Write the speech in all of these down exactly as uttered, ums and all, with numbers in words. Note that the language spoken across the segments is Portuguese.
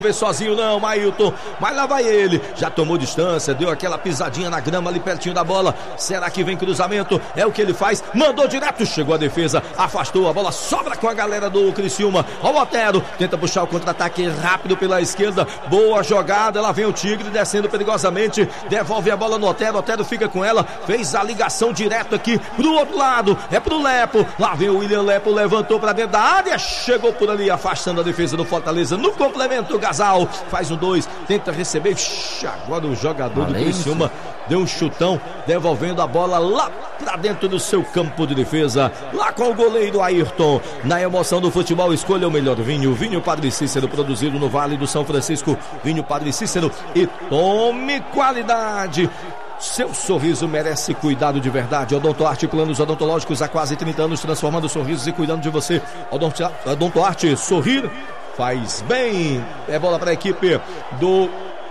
Sozinho não, Mailton, mas lá vai ele, já tomou distância, deu aquela pisadinha na grama ali pertinho da bola. Será que vem cruzamento? É o que ele faz, mandou direto, chegou a defesa, afastou, a bola sobra com a galera do Criciúma. Ó o Otero, tenta puxar o contra-ataque rápido pela esquerda, boa jogada, lá vem o Tigre descendo perigosamente, devolve a bola no Otero, Otero fica com ela, fez a ligação direto aqui pro outro lado, é pro Lepo, lá vem o William Lepo, levantou pra dentro da área, chegou por ali, afastando a defesa do Fortaleza, no complemento, Gasal, faz um dois, tenta receber, Ixi, agora o jogador do Criciúma deu um chutão, devolvendo a bola lá pra dentro do seu campo de defesa, lá com o goleiro Ayrton. Na emoção do futebol, escolha o melhor vinho, vinho Padre Cícero, produzido no Vale do São Francisco, vinho Padre Cícero, e tome qualidade. Seu sorriso merece cuidado de verdade. Odontoarte, planos odontológicos há quase trinta anos, transformando sorrisos e cuidando de você. Odontoarte, sorrir faz bem. É bola para a equipe do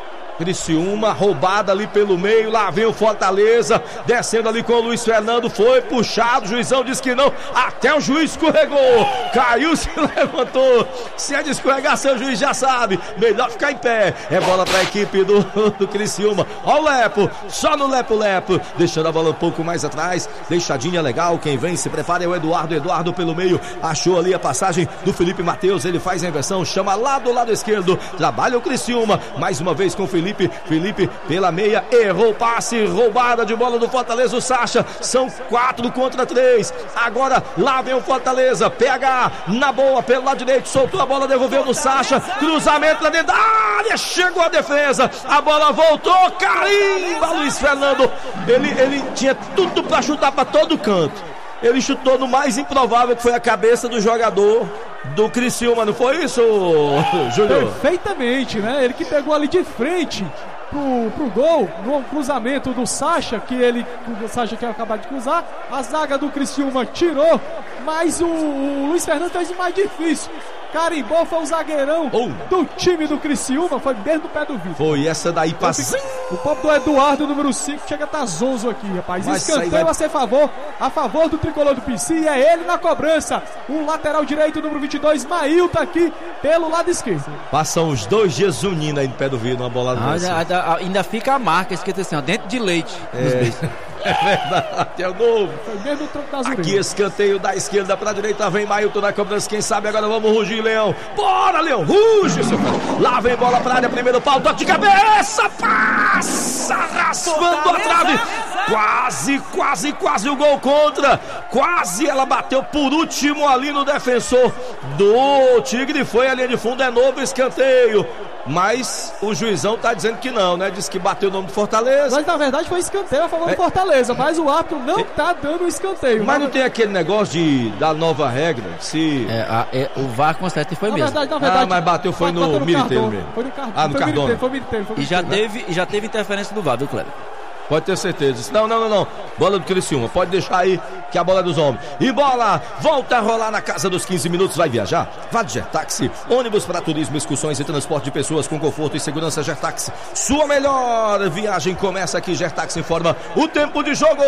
Criciúma, roubada ali pelo meio, lá vem o Fortaleza, descendo ali com o Luiz Fernando, foi puxado, o juizão disse que não, até o juiz escorregou, caiu, se levantou, se é de escorregar, seu juiz já sabe, melhor ficar em pé. É bola para a equipe do, do Criciúma, ó o Lepo, só no Lepo Lepo, deixando a bola um pouco mais atrás, deixadinha legal, quem vem se prepara é o Eduardo, Eduardo pelo meio, achou ali a passagem do Felipe Matheus, ele faz a inversão, chama lá do lado esquerdo, trabalha o Criciúma, mais uma vez com o Felipe, Felipe pela meia, errou o passe, roubada de bola do Fortaleza, o Sacha, são quatro contra três, agora lá vem o Fortaleza, P H na boa, pelo lado direito, soltou a bola, devolveu no Sacha, cruzamento lá dentro da área, chegou a defesa, a bola voltou, carimba Luiz Fernando, ele, ele tinha tudo pra chutar pra todo canto, ele chutou no mais improvável, que foi a cabeça do jogador do Criciúma, não foi isso, Júlio? Perfeitamente, né? Ele que pegou ali de frente pro, pro gol, no cruzamento do Sacha, que ele, o Sacha que acabou de cruzar, a zaga do Criciúma tirou, mas o, o Luiz Fernando fez o mais difícil. Carimbou, foi o zagueirão oh. do time do Criciúma, foi dentro do pé do vidro. Foi essa daí passou. O pobre do Eduardo, número cinco, chega a tá zonzo aqui, rapaz. Mas escanteio vai... a ser favor, a favor do tricolor do P C, e é ele na cobrança. O lateral direito, número vinte e dois, Mailton, aqui pelo lado esquerdo. Passam os dois dias unindo aí no pé do vidro, uma bolada ah, ainda, ainda fica a marca, escrito assim, ó, dentro de leite. É. É verdade, é o novo. Aqui escanteio da esquerda para a direita, vem Mailton na cobrança, quem sabe agora vamos rugir, Leão. Bora, Leão, ruge, seu cara. Lá vem bola para a área, primeiro pau, toque de cabeça, passa, raspando a trave. Quase, quase, quase o gol contra. Quase ela bateu por último ali no defensor do Tigre, foi a linha de fundo, é novo escanteio. Mas o juizão tá dizendo que não, né? Diz que bateu o nome do Fortaleza. Mas na verdade foi escanteio a favor do é. Fortaleza, mas o árbitro não é. tá dando o escanteio. Mas não tem aquele negócio de da nova regra, se... É, a, é, o V A R constata e foi na mesmo. Verdade, na verdade, ah, mas bateu foi no, no Militeiro mesmo. Foi no Cardona. Ah, no Cardona. Foi Militeiro, foi Militeiro, e já teve, e já teve interferência do V A R, viu, Cleber? Pode ter certeza. Não, não, não, não. Bola do Criciúma. Pode deixar aí que a bola é dos homens. E bola volta a rolar na casa dos quinze minutos. Vai viajar? Vá de Gertaxi. Ônibus para turismo, excursões e transporte de pessoas com conforto e segurança. Gertaxi. Sua melhor viagem começa aqui. Gertaxi informa o tempo de jogo.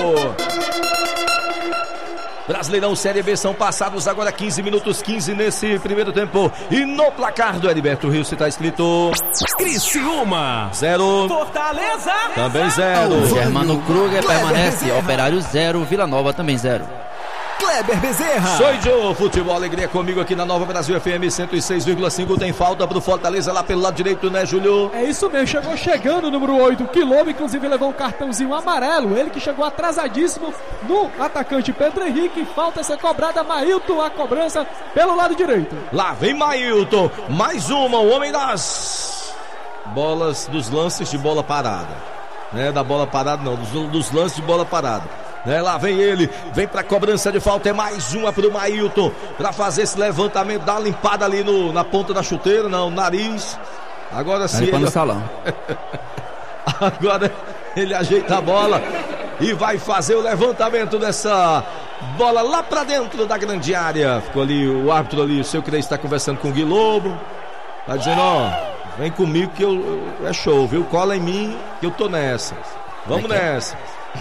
Brasileirão Série B são passados agora quinze minutos, quinze nesse primeiro tempo. E no placar do Heriberto Rio está escrito Criciúma zero, Fortaleza também zero. Germano Kruger permanece, Operário zero, Vila Nova também zero. Kleber Bezerra. Sou Joe, futebol, alegria comigo aqui na Nova Brasil F M cento e seis vírgula cinco. Tem falta pro Fortaleza lá pelo lado direito, né, Júlio? É isso mesmo, chegou chegando o número oito, Quilombo, inclusive levou um cartãozinho amarelo. Ele que chegou atrasadíssimo no atacante Pedro Henrique. Falta essa cobrada, Mailton, a cobrança pelo lado direito. Lá vem Mailton, mais uma, o homem das bolas, dos lances de bola parada. Né, da bola parada não, dos, dos lances de bola parada. É, lá vem ele, vem pra cobrança de falta, é mais uma pro Mailton, pra fazer esse levantamento, dar uma limpada ali no, na ponta da chuteira, não, nariz. Agora sim. Ele... salão. Agora ele ajeita a bola e vai fazer o levantamento dessa bola lá pra dentro da grande área. Ficou ali o árbitro ali, o seu Crei está conversando com o Gui Lobo, tá dizendo, ó, vem comigo que eu, é show, viu? Cola em mim que eu tô nessa. Vamos nessa.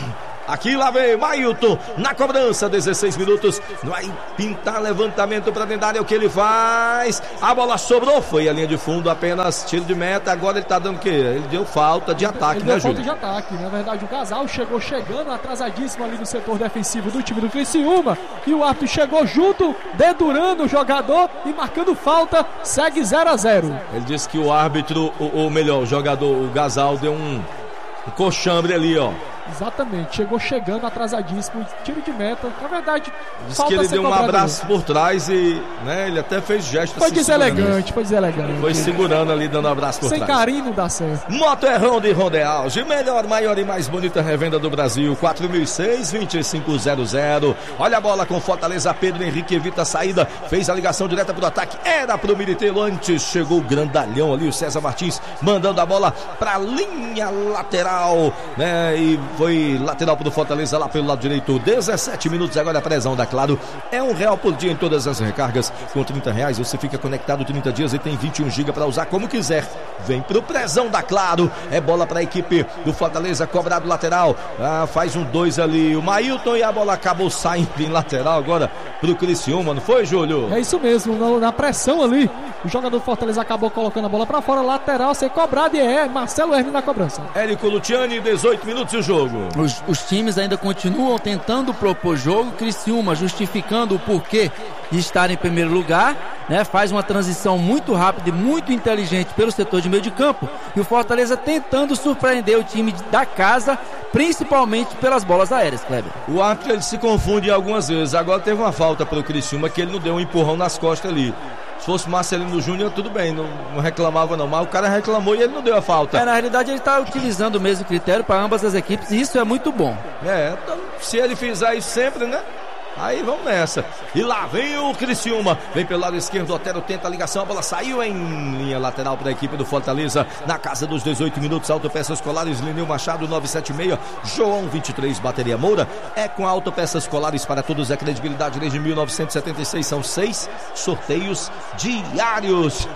Aqui lá vem Mailton na cobrança, dezesseis minutos. Vai pintar levantamento para dentro da área, o que ele faz? A bola sobrou, foi a linha de fundo, apenas tiro de meta. Agora ele tá dando o quê? Ele deu falta de ataque, ele né, deu Júlio? Falta de ataque, na verdade o Casal chegou chegando atrasadíssimo ali no setor defensivo do time do Criciúma e o árbitro chegou junto, dedurando o jogador e marcando falta, segue zero a zero. Ele disse que o árbitro, ou melhor, o jogador, o Gasal, deu um, um coxambre ali, ó. Exatamente, chegou chegando atrasadíssimo, tiro de meta, na verdade. Diz que ele deu um abraço por trás e, né, ele até fez gesto. Foi deselegante, foi deselegante. Foi segurando ali, dando um abraço por Sem trás. Sem carinho não dá certo. Moto é Honda e Honda é Auge, melhor, maior e mais bonita revenda do Brasil, quatro mil e seis, vinte e cinco zero zero. Olha a bola com Fortaleza, Pedro Henrique evita a saída, fez a ligação direta pro ataque, era pro Militeiro, antes chegou o grandalhão ali, o César Martins, mandando a bola pra linha lateral, né, e foi lateral pro Fortaleza lá pelo lado direito. Dezessete minutos agora, a presão da Claro é um real por dia em todas as recargas. Com trinta reais você fica conectado trinta dias e tem vinte e um gigas para usar como quiser. Vem pro presão da Claro. É bola para a equipe do Fortaleza, cobrado lateral. Ah, faz um dois ali o Mailton e a bola acabou saindo em lateral agora pro Criciúma, não foi, Júlio? É isso mesmo, na, na pressão ali, o jogador do Fortaleza acabou colocando a bola para fora, lateral, ser cobrado e é Marcelo Hermes na cobrança. Érico Luciani, dezoito minutos e o jogo. Os, os times ainda continuam tentando propor jogo. Criciúma justificando o porquê de estar em primeiro lugar, né? Faz uma transição muito rápida e muito inteligente pelo setor de meio de campo. E o Fortaleza tentando surpreender o time da casa, principalmente pelas bolas aéreas, Kleber. O árbitro ele se confunde algumas vezes. Agora teve uma falta para o Criciúma que ele não deu um empurrão nas costas ali. Se fosse Marcelino Júnior, tudo bem, não, não reclamava não, mas o cara reclamou e ele não deu a falta. É, na realidade ele está utilizando o mesmo critério para ambas as equipes e isso é muito bom. É, então, se ele fizer isso sempre, né? Aí vamos nessa. E lá vem o Criciúma. Vem pelo lado esquerdo, o Otero tenta a ligação. A bola saiu em linha lateral para a equipe do Fortaleza. Na casa dos dezoito minutos, Autopeças Colares, Lineu Machado, novecentos e setenta e seis. João vinte e três, Bateria Moura. É com a Autopeças Colares para todos. É credibilidade desde mil novecentos e setenta e seis. São seis sorteios diários.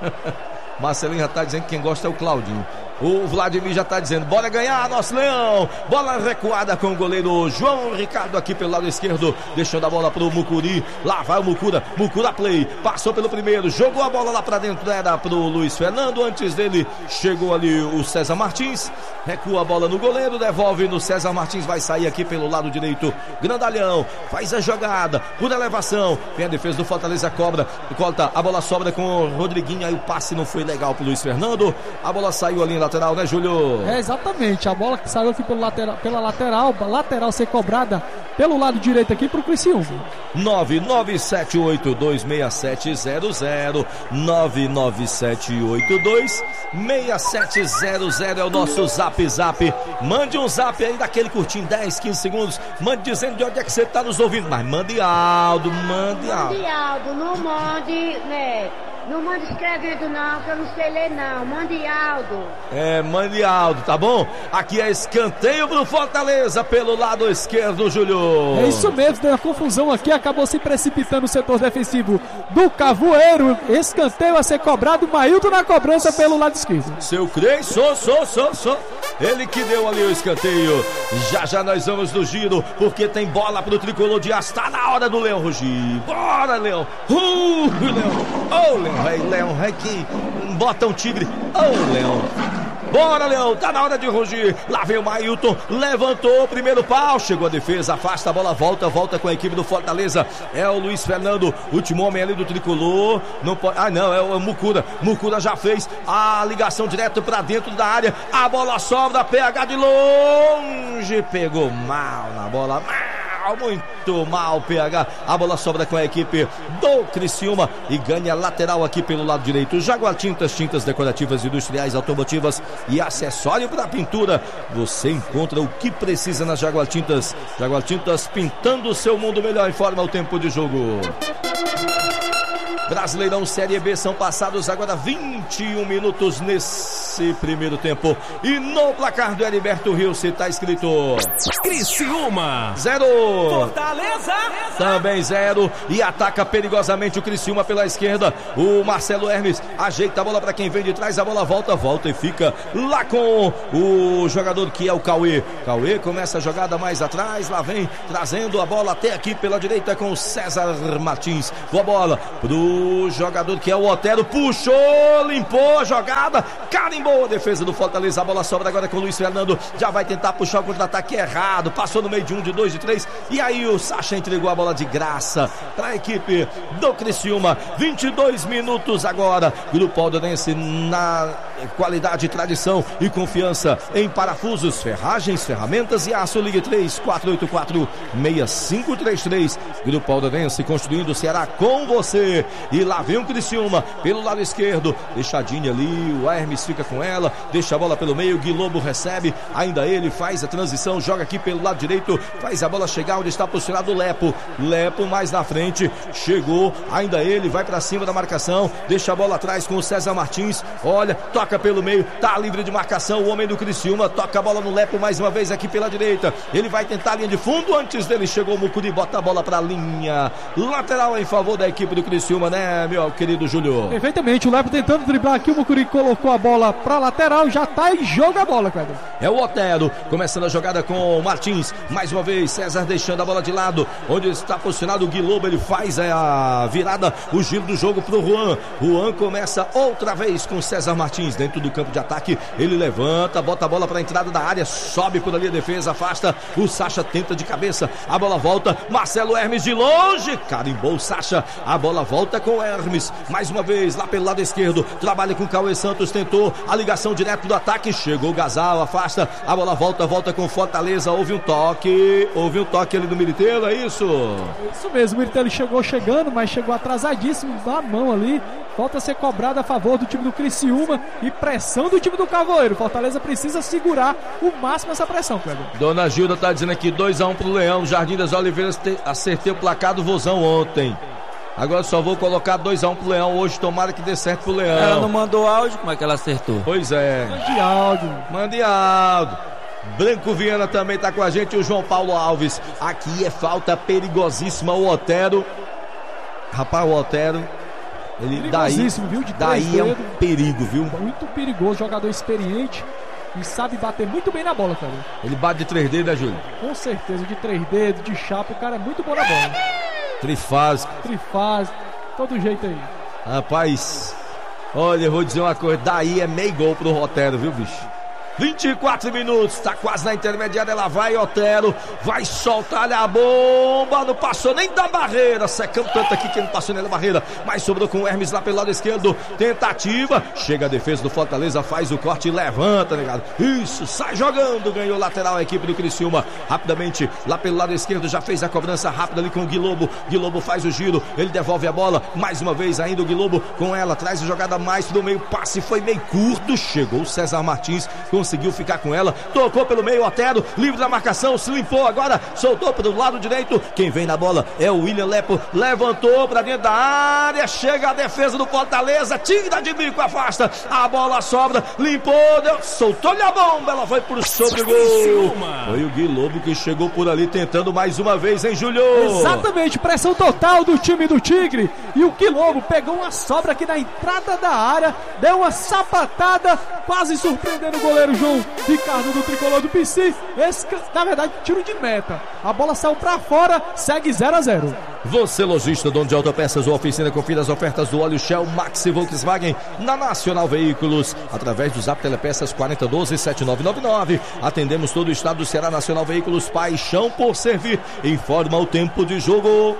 Marcelinho já está dizendo que quem gosta é o Claudinho. O Vladimir já está dizendo, bora ganhar, nosso Leão. Bola recuada com o goleiro João Ricardo aqui pelo lado esquerdo, deixando a bola pro Mucuri. Lá vai o Mucura, Mucura play, passou pelo primeiro, jogou a bola lá para dentro, era pro Luiz Fernando. Antes dele chegou ali o César Martins, recua a bola no goleiro, devolve no César Martins, vai sair aqui pelo lado direito. Grandalhão, faz a jogada por elevação, vem a defesa do Fortaleza, cobra, corta, a bola sobra com o Rodriguinho, aí o passe não foi legal pro Luiz Fernando, a bola saiu ali na lateral, né, Júlio? É, exatamente, a bola que saiu aqui pelo lateral, pela lateral, lateral ser cobrada pelo lado direito aqui pro Criciúma. nove nove sete oito dois seis sete zero zero nove nove sete oito dois seis sete zero zero é o nosso zap zap. Mande um zap aí daquele curtinho, dez, quinze segundos. Mande dizendo de onde é que você tá nos ouvindo, mas mande áudio, mande áudio. Mande áudio, não mande, né? Não mande escrevendo não, que eu não sei ler não. Mande áudio. É, mande áudio, tá bom? Aqui é escanteio pro Fortaleza pelo lado esquerdo, Júlio. É isso mesmo, deu uma confusão aqui, acabou se precipitando o setor defensivo do Cavoeiro. Escanteio a ser cobrado, Mailton na cobrança pelo lado esquerdo. Seu Crei, sou, sou, sou, sou. Ele que deu ali o escanteio. Já já nós vamos no giro, porque tem bola pro tricolor de aço. Tá na hora do Leão rugir. Bora, Leão. Uh, Leão. Oh, Leão. Rei, Leão, Rei que bota um tigre. Oh, Leão. Bora, Leão, tá na hora de rugir. Lá vem o Mailton, levantou o primeiro pau, chegou a defesa, afasta a bola, volta, volta com a equipe do Fortaleza. É o Luiz Fernando, último homem ali do tricolor. Não pode, ah não, é o Mucura. Mucura já fez a ligação direto pra dentro da área. A bola sobra, P H de longe, pegou mal na bola, mal, muito mal, P H. A bola sobra com a equipe do Criciúma e ganha lateral aqui pelo lado direito. Jaguar Tintas, tintas decorativas, industriais, automotivas e acessório para pintura. Você encontra o que precisa nas Jaguar Tintas. Jaguar Tintas, pintando o seu mundo melhor. Informa o tempo de jogo. Brasileirão Série B, são passados agora vinte e um minutos nesse primeiro tempo. E no placar do Heriberto Rios está escrito Criciúma zero, Fortaleza também zero, e ataca perigosamente o Criciúma pela esquerda. O Marcelo Hermes ajeita a bola para quem vem de trás, a bola volta, volta e fica lá com o jogador que é o Cauê. Cauê começa a jogada mais atrás, lá vem trazendo a bola até aqui pela direita com o César Martins. Com a bola pro jogador que é o Otero, puxou, limpou a jogada, carimbou a defesa do Fortaleza. A bola sobra agora com o Luiz Fernando, já vai tentar puxar o contra-ataque errado, passou no meio de um, de dois, de três, e aí o Sacha entregou a bola de graça para a equipe do Criciúma. vinte e dois minutos agora. Grupo Aldorense na qualidade, tradição e confiança em parafusos, ferragens, ferramentas e aço. Ligue três quatro oito quatro, seis cinco três três. Grupo Aldorense, construindo o Ceará com você. E lá vem o Criciúma pelo lado esquerdo, deixadinha ali, o Hermes fica com ela, deixa a bola pelo meio, Guilobo recebe, ainda ele faz a transição, joga aqui pelo lado direito, faz a bola chegar onde está posicionado o Lepo. Lepo mais na frente, chegou, ainda ele vai para cima da marcação, deixa a bola atrás com o César Martins, olha, toca pelo meio, tá livre de marcação o homem do Criciúma, toca a bola no Lepo mais uma vez aqui pela direita, ele vai tentar a linha de fundo, antes dele chegou o Mucuri, bota a bola pra linha lateral em favor da equipe do Criciúma, né, meu querido Júlio? Perfeitamente, o Lepo tentando driblar aqui, o Mucuri colocou a bola pra lateral, já tá em jogo a bola, cara. É o Otero, começando a jogada com o Martins, mais uma vez, César deixando a bola de lado, onde está posicionado o Guilobo, ele faz a virada, o giro do jogo pro Juan, Juan começa outra vez com César Martins, dentro do campo de ataque, ele levanta, bota a bola pra entrada da área, sobe por ali a defesa, afasta, o Sacha tenta de cabeça, a bola volta, Marcelo Hermes de longe, carimbou o Sacha, a bola volta com o Hermes, mais uma vez, lá pelo lado esquerdo, trabalha com o Cauê Santos, tentou a ligação direto do ataque, chegou o Gasal, afasta, a bola volta, volta com Fortaleza, houve um toque, houve um toque ali do Militeiro, é isso? Isso mesmo, o Militeiro chegou chegando, mas chegou atrasadíssimo, dá a mão ali, falta ser cobrada a favor do time do Criciúma e pressão do time do Cavoeiro. Fortaleza precisa segurar o máximo essa pressão, Cleber. Dona Gilda tá dizendo aqui dois a um pro Leão, Jardim das Oliveiras, te, acertei o placar do Vozão ontem. Agora só vou colocar dois a um pro Leão hoje, tomara que dê certo pro Leão. Ela não mandou áudio, como é que ela acertou? Pois é. Mande áudio. Mande áudio. Branco Viana também tá com a gente, o João Paulo Alves. Aqui é falta perigosíssima, o Otero. Rapaz, o Otero, ele daí, viu? De daí é um perigo, viu? Muito perigoso, jogador experiente e sabe bater muito bem na bola, cara. Ele bate de três dedos, né, Júlio? Com certeza, de três dedos, de chapa, o cara é muito bom na bola. Trifásico. Trifásico, todo jeito aí. Rapaz, olha, eu vou dizer uma coisa, daí é meio gol pro Otero, viu, bicho? vinte e quatro minutos, tá quase na intermediária, ela vai, Otero, vai soltar a bomba, não passou nem da barreira, secando tanto aqui que não passou nem da barreira, mas sobrou com o Hermes lá pelo lado esquerdo, tentativa, chega a defesa do Fortaleza, faz o corte e levanta, negado, isso, sai jogando, ganhou lateral a equipe do Criciúma, rapidamente, lá pelo lado esquerdo, já fez a cobrança rápida ali com o Guilobo, Guilobo faz o giro, ele devolve a bola, mais uma vez ainda o Guilobo com ela, traz a jogada mais pro meio, passe foi meio curto, chegou o César Martins, com conseguiu ficar com ela, tocou pelo meio, Otero, livre da marcação, se limpou agora, soltou para o lado direito, quem vem na bola é o William Lepo, levantou para dentro da área, chega a defesa do Fortaleza, tira de bico, afasta, a bola sobra, limpou, deu, soltou-lhe a bomba, ela foi por sobre o gol, foi o Guilobo que chegou por ali tentando mais uma vez, hein, Júlio? Exatamente, pressão total do time do Tigre, e o Guilobo pegou uma sobra aqui na entrada da área, deu uma sapatada, quase surpreendendo o goleiro João Ricardo do tricolor do P C. Esse, na verdade, tiro de meta. A bola saiu pra fora, segue zero a zero. Você, lojista, dono de autopeças ou oficina, confira as ofertas do óleo Shell Max e Volkswagen na Nacional Veículos, através do Zap Telepeças quatro zero um dois, sete nove nove nove. Atendemos todo o estado do Ceará. Nacional Veículos, paixão por servir. Informa o tempo de jogo.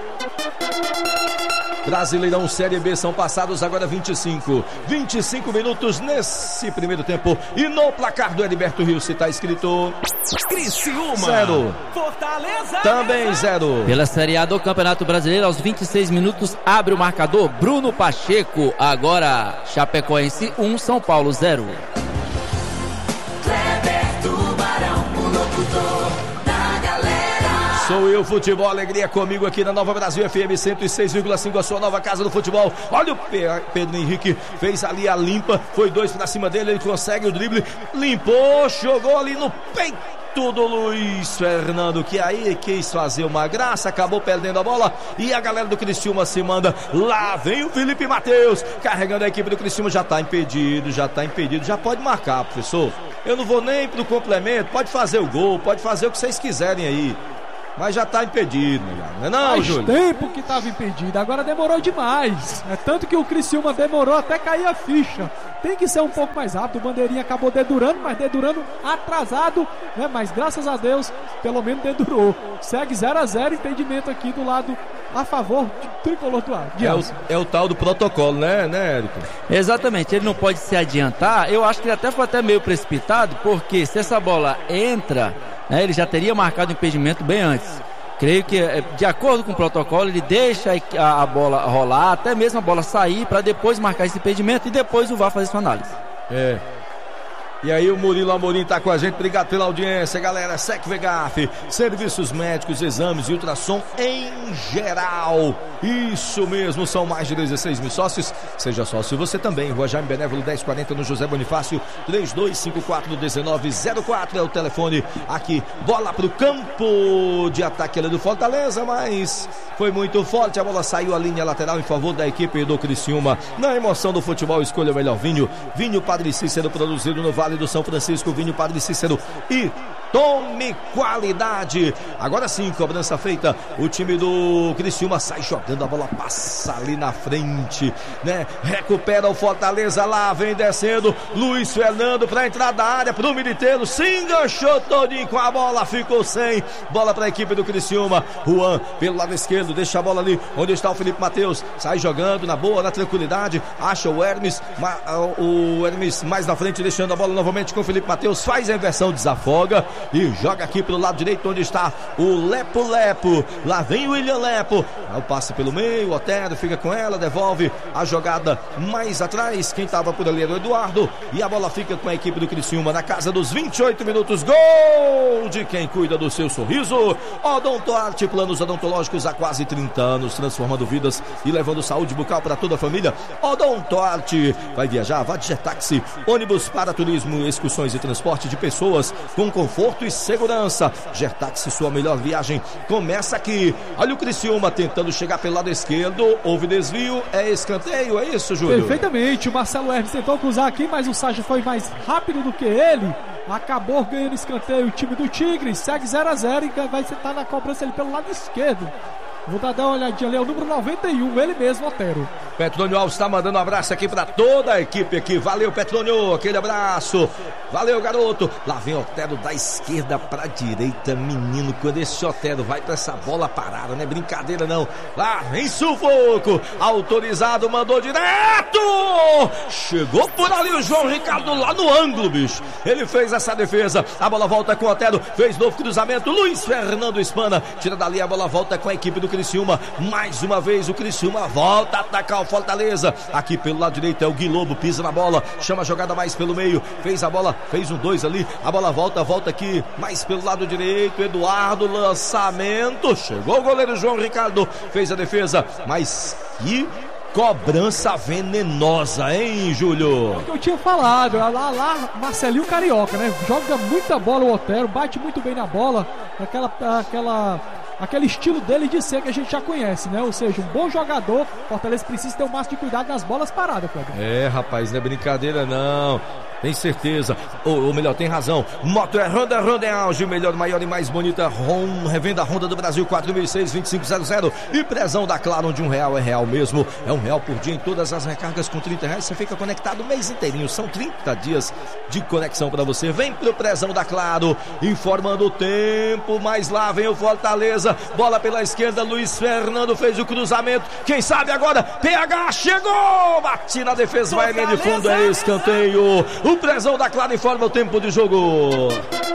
Brasileirão Série B, são passados agora vinte e cinco, vinte e cinco minutos nesse primeiro tempo, e no placar do Heriberto Rios está escrito Criciúma zero, Fortaleza também zero. Pela Série A do Campeonato Brasileiro, aos vinte e seis minutos, abre o marcador Bruno Pacheco. Agora Chapecoense um, São Paulo zero. Sou eu, Futebol Alegria, comigo aqui na Nova Brasil F M cento e seis vírgula cinco, a sua nova casa do futebol. Olha o Pedro Henrique, fez ali a limpa, foi dois pra cima dele, ele consegue o drible, limpou, jogou ali no peito do Luiz Fernando, que aí quis fazer uma graça, acabou perdendo a bola e a galera do Criciúma se manda. Lá vem o Felipe Matheus, carregando a equipe do Criciúma, já tá impedido, já tá impedido, já pode marcar, professor. Eu não vou nem pro complemento, pode fazer o gol, pode fazer o que vocês quiserem aí. Mas já tá impedido, não é não, Faz Júlio? tempo que tava impedido, agora demorou demais. É tanto que o Criciúma demorou até cair a ficha. Tem que ser um pouco mais rápido, o Bandeirinha acabou dedurando, mas dedurando atrasado, né? Mas graças a Deus, pelo menos dedurou. Segue zero a zero, impedimento aqui do lado a favor de Tricolor do Ar. É o, é o tal do protocolo, né, né, Érico? Exatamente, ele não pode se adiantar. Eu acho que ele até foi até meio precipitado, porque se essa bola entra, né, ele já teria marcado o impedimento bem antes. Creio que, de acordo com o protocolo, ele deixa a, a bola rolar, até mesmo a bola sair, para depois marcar esse impedimento e depois o V A R fazer sua análise. É. E aí o Murilo Amorim tá com a gente, obrigado pela audiência, galera. Sec Vegaf, serviços médicos, exames e ultrassom em geral. Isso mesmo, são mais de dezesseis mil sócios. Seja sócio você também. Rua Jaime Benévolo dez quarenta no José Bonifácio, três dois cinco quatro um nove zero quatro é o telefone aqui. Bola pro campo de ataque ali do Fortaleza, mas foi muito forte, a bola saiu a linha lateral em favor da equipe do Criciúma. Na emoção do futebol, escolha o melhor vinho. Vinho Padre Cícero, produzido no Vale do São Francisco, vinho Padre Cícero e tome qualidade. Agora sim, cobrança feita, o time do Criciúma sai jogando, a bola passa ali na frente, né? Recupera o Fortaleza, lá vem descendo Luiz Fernando pra entrar da área pro Militeiro, se enganchou todinho com a bola, ficou sem, bola pra equipe do Criciúma. Juan pelo lado esquerdo, deixa a bola ali onde está o Felipe Matheus, sai jogando na boa, na tranquilidade, acha o Hermes, o Hermes mais na frente, deixando a bola novamente com o Felipe Matheus, faz a inversão, desafoga e joga aqui pelo lado direito onde está o Lepo Lepo. Lá vem o William Lepo, é o passe pelo meio, o Otero fica com ela, devolve a jogada mais atrás, quem estava por ali era o Eduardo, e a bola fica com a equipe do Criciúma na casa dos vinte e oito minutos. Gol de quem cuida do seu sorriso, Odontoarte, planos odontológicos há quase trinta anos, transformando vidas e levando saúde bucal para toda a família. Odontoarte, vai viajar, vá de Jetaxi, ônibus para turismo, excursões e transporte de pessoas com conforto e segurança. Jetaxi, sua melhor viagem começa aqui. Olha o Criciúma tentando chegar pelo lado esquerdo, houve desvio, é escanteio, é isso, Júlio? Perfeitamente, o Marcelo Hermes tentou cruzar aqui, mas o Sacha foi mais rápido do que ele, acabou ganhando escanteio. O time do Tigre segue zero a zero e vai sentar na cobrança ali pelo lado esquerdo. Vou dar uma olhadinha ali, é o número noventa e um, ele mesmo, Otero. Petrônio Alves está mandando um abraço aqui para toda a equipe aqui. Valeu, Petrônio, aquele abraço. Valeu, garoto. Lá vem Otero da esquerda para direita, menino. Quando esse Otero vai para essa bola parada, não é brincadeira não. Lá vem sufoco. Autorizado, mandou direto. Chegou por ali o João Ricardo lá no ângulo, bicho. Ele fez essa defesa. A bola volta com o Otero. Fez novo cruzamento. Luiz Fernando espana. Tira dali, a bola volta com a equipe do Criciúma, mais uma vez o Criciúma volta a atacar o Fortaleza, aqui pelo lado direito é o Gui Lobo, pisa na bola, chama a jogada mais pelo meio, fez a bola, fez um dois ali, a bola volta, volta aqui, mais pelo lado direito, Eduardo, lançamento, chegou o goleiro João Ricardo, fez a defesa, mas que cobrança venenosa, hein, Júlio? É o que eu tinha falado, lá, lá, Marcelinho Carioca, né? Joga muita bola o Otero, bate muito bem na bola, aquela, aquela, aquele estilo dele de ser que a gente já conhece, né? Ou seja, um bom jogador, Fortaleza precisa ter o máximo de cuidado nas bolas paradas, Cleber. É, rapaz, não é brincadeira não. Tem certeza, ou, ou melhor, tem razão. Moto é Honda, Honda é auge, melhor, maior e mais bonita Ron, revenda Honda do Brasil, quatro mil e seis, vinte e cinco zero zero. E prezão da Claro, onde um real é real mesmo. É um real por dia em todas as recargas, com trinta reais você fica conectado o mês inteirinho. São trinta dias de conexão para você. Vem pro prezão da Claro, informando o tempo, mas lá vem o Fortaleza. Bola pela esquerda, Luiz Fernando fez o cruzamento. Quem sabe agora, P H chegou! Bate na defesa, vai linha de fundo, é escanteio. O prezão da Claro informa o tempo de jogo.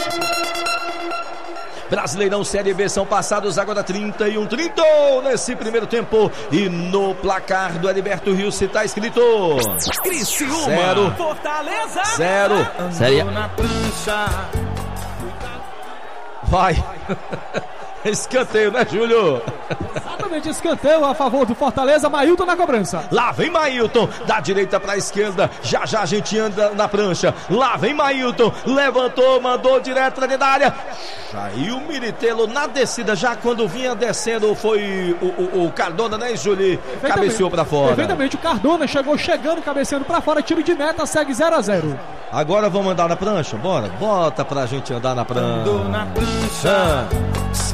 Brasileirão Série B são passados agora trinta e um trinta nesse primeiro tempo. E no placar do Heriberto Rio se está escrito Criciúma, zero, Fortaleza, zero. Série Vai. Escanteio, né, Júlio? Exatamente, escanteio a favor do Fortaleza. Mailton na cobrança. Lá vem Mailton, da direita pra esquerda. Já já a gente anda na prancha. Lá vem Mailton, levantou, mandou direto pra dentro da área. Jair Miritelo na descida, já quando vinha descendo foi o, o, o Cardona, né, Júlio? Cabeceou pra fora. Perfeitamente, o Cardona chegou chegando, cabeceando pra fora, tiro de meta, segue zero a zero. Agora vamos andar na prancha? Bora, bota pra gente andar na prancha. Andou na prancha. Ah.